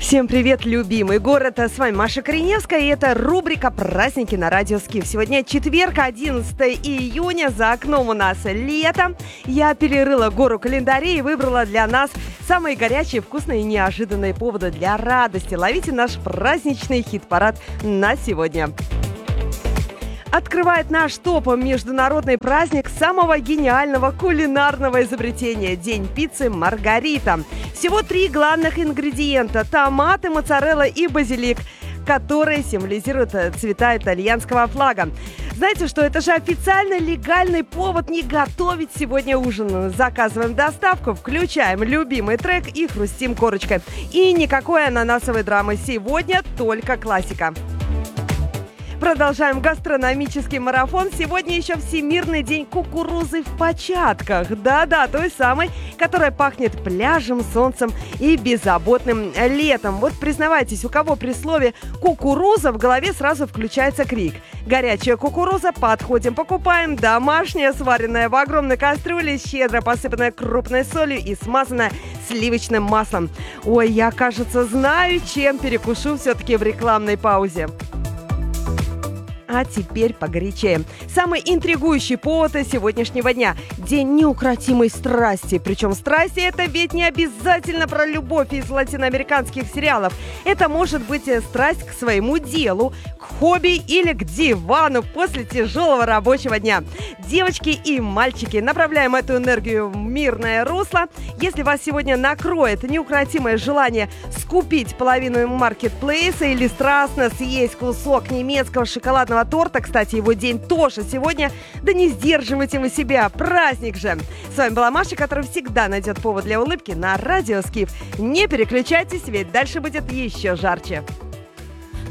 Всем привет, любимый город! С вами Маша Кореневская, и это рубрика «Праздники на радио Скиф». Сегодня четверг, 11 июня, за окном у нас лето. Я перерыла гору календарей и выбрала для нас самые горячие, вкусные и неожиданные поводы для радости. Ловите наш праздничный хит-парад на сегодня. Открывает наш топ международный праздник самого гениального кулинарного изобретения – День пиццы Маргарита. Всего 3 главных ингредиента – томаты, моцарелла и базилик, которые символизируют цвета итальянского флага. Знаете что, это же официально легальный повод не готовить сегодня ужин. Заказываем доставку, включаем любимый трек и хрустим корочкой. И никакой ананасовой драмы. Сегодня только классика. Продолжаем гастрономический марафон. Сегодня еще Всемирный день кукурузы в початках. Да-да, той самой, которая пахнет пляжем, солнцем и беззаботным летом. Вот признавайтесь, у кого при слове «кукуруза» в голове сразу включается крик. Горячая кукуруза, подходим, покупаем. Домашняя, сваренная в огромной кастрюле, щедро посыпанная крупной солью и смазанная сливочным маслом. Ой, я, кажется, знаю, чем перекушу все-таки в рекламной паузе. А теперь погорячее. Самый интригующий повод сегодняшнего дня – День неукротимой страсти. Причем страсти – это ведь не обязательно про любовь из латиноамериканских сериалов. Это может быть страсть к своему делу, к хобби или к дивану после тяжелого рабочего дня. Девочки и мальчики, направляем эту энергию в мирное русло. Если вас сегодня накроет неукротимое желание скупить половину маркетплейса или страстно съесть кусок немецкого шоколадного торта, кстати, его день тоже сегодня, да не сдерживайте вы себя, праздник же! С вами была Маша, которая всегда найдет повод для улыбки на радио Скиф. Не переключайтесь, ведь дальше будет еще жарче.